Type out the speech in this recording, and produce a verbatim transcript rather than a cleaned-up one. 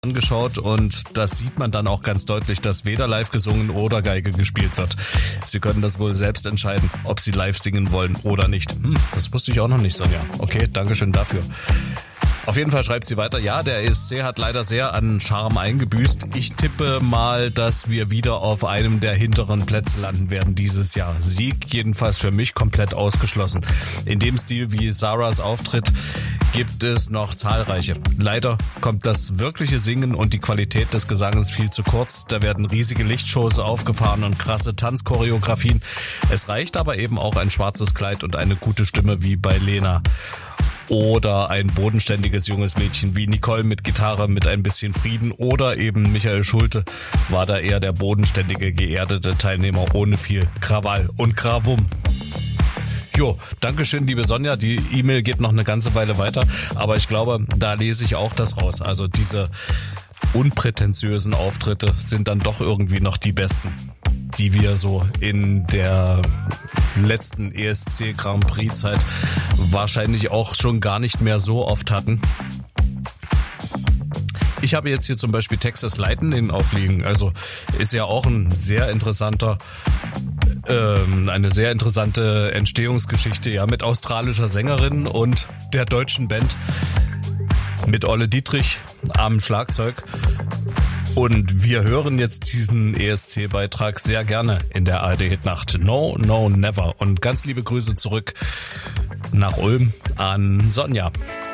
angeschaut und das sieht man dann auch ganz deutlich, dass weder live gesungen oder Geige gespielt wird. Sie können das wohl selbst entscheiden, ob sie live singen wollen oder nicht. Hm, das wusste ich auch noch nicht, Sonja. Okay, Dankeschön dafür. Auf jeden Fall schreibt sie weiter, ja, der E S C hat leider sehr an Charme eingebüßt. Ich tippe mal, dass wir wieder auf einem der hinteren Plätze landen werden dieses Jahr. Sieg jedenfalls für mich komplett ausgeschlossen. In dem Stil wie Sarahs Auftritt gibt es noch zahlreiche. Leider kommt das wirkliche Singen und die Qualität des Gesanges viel zu kurz. Da werden riesige Lichtshows aufgefahren und krasse Tanzchoreografien. Es reicht aber eben auch ein schwarzes Kleid und eine gute Stimme wie bei Lena. Oder ein bodenständiges junges Mädchen wie Nicole mit Gitarre mit ein bisschen Frieden oder eben Michael Schulte war da eher der bodenständige, geerdete Teilnehmer ohne viel Krawall und Krawum. Jo, Dankeschön, liebe Sonja. Die E-Mail geht noch eine ganze Weile weiter, aber ich glaube, da lese ich auch das raus. Also diese unprätentiösen Auftritte sind dann doch irgendwie noch die besten, die wir so in der letzten E S C Grand Prix Zeit wahrscheinlich auch schon gar nicht mehr so oft hatten. Ich habe jetzt hier zum Beispiel Texas Lightning aufliegen, also ist ja auch ein sehr interessanter, ähm, eine sehr interessante Entstehungsgeschichte, ja, mit australischer Sängerin und der deutschen Band mit Olle Dietrich am Schlagzeug. Und wir hören jetzt diesen E S C-Beitrag sehr gerne in der A R D-Hitnacht. No, no, never. Und ganz liebe Grüße zurück nach Ulm an Sonja.